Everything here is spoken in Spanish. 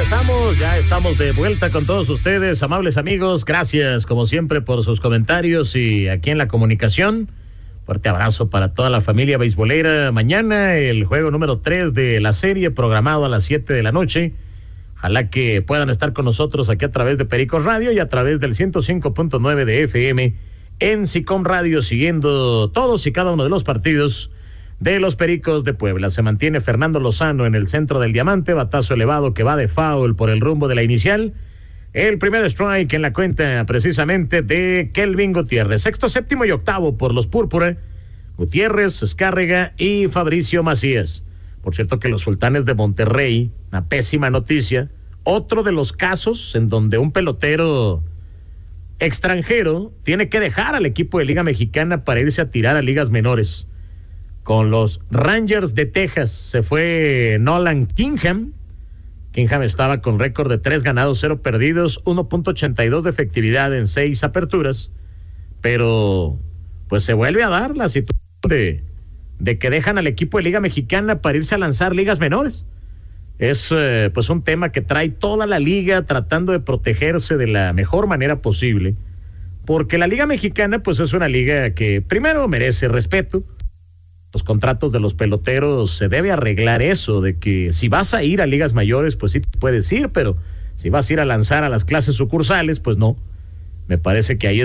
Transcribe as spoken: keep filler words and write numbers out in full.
regresamos, ya estamos de vuelta con todos ustedes, amables amigos. Gracias, como siempre, por sus comentarios y aquí en la comunicación. Fuerte abrazo para toda la familia beisbolera. Mañana el juego número tres de la serie, programado a las siete de la noche. Ojalá que puedan estar con nosotros aquí a través de Pericos Radio y a través del ciento cinco punto nueve de F M en SICOM Radio, siguiendo todos y cada uno de los partidos de los Pericos de Puebla. Se mantiene Fernando Lozano en el centro del diamante, batazo elevado que va de foul por el rumbo de la inicial. El primer strike en la cuenta precisamente de Kelvin Gutiérrez. Sexto, séptimo y octavo por los Púrpura, Gutiérrez, Escárrega y Fabricio Macías. Por cierto que los Sultanes de Monterrey, una pésima noticia, otro de los casos en donde un pelotero extranjero tiene que dejar al equipo de Liga Mexicana para irse a tirar a ligas menores. Con los Rangers de Texas se fue Nolan Kingham. Kingham estaba con récord de tres ganados, cero perdidos, uno punto ochenta y dos de efectividad en seis aperturas, pero pues se vuelve a dar la situación de, de que dejan al equipo de Liga Mexicana para irse a lanzar ligas menores. Es eh, pues un tema que trae toda la liga tratando de protegerse de la mejor manera posible, porque la Liga Mexicana pues es una liga que primero merece respeto. Los contratos de los peloteros se debe arreglar eso, de que si vas a ir a ligas mayores, pues sí te puedes ir, pero si vas a ir a lanzar a las clases sucursales, pues no. Me parece que ahí es